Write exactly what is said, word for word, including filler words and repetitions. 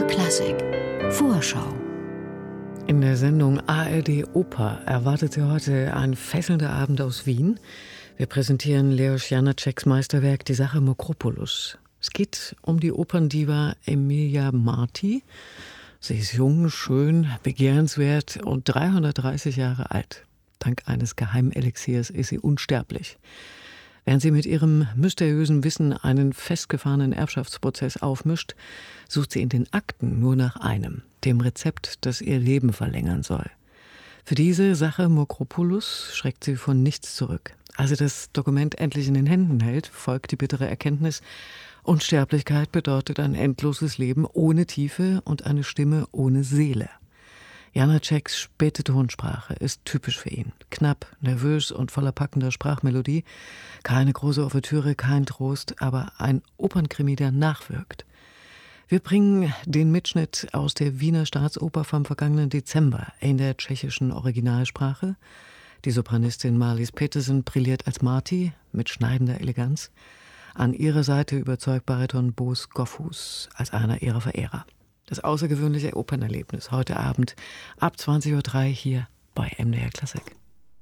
Klassik Vorschau. In der Sendung A R D Oper erwartet Sie heute ein fesselnder Abend aus Wien. Wir präsentieren Leos Janáčeks Meisterwerk Die Sache Mokropoulos. Es geht um die Operndiva Emilia Marti. Sie ist jung, schön, begehrenswert und dreihundertdreißig Jahre alt. Dank eines Geheimelixiers ist sie unsterblich. Während sie mit ihrem mysteriösen Wissen einen festgefahrenen Erbschaftsprozess aufmischt, sucht sie in den Akten nur nach einem, dem Rezept, das ihr Leben verlängern soll. Für diese Sache Mokropoulos schreckt sie von nichts zurück. Als sie das Dokument endlich in den Händen hält, folgt die bittere Erkenntnis: Unsterblichkeit bedeutet ein endloses Leben ohne Tiefe und eine Stimme ohne Seele. Janáčeks späte Tonsprache ist typisch für ihn. Knapp, nervös und voller packender Sprachmelodie. Keine große Ouvertüre, kein Trost, aber ein Opernkrimi, der nachwirkt. Wir bringen den Mitschnitt aus der Wiener Staatsoper vom vergangenen Dezember in der tschechischen Originalsprache. Die Sopranistin Marlies Petersen brilliert als Marti mit schneidender Eleganz. An ihrer Seite überzeugt Bariton Bo Skofus als einer ihrer Verehrer. Das außergewöhnliche Opernerlebnis heute Abend ab zwanzig Uhr drei hier bei M D R Klassik.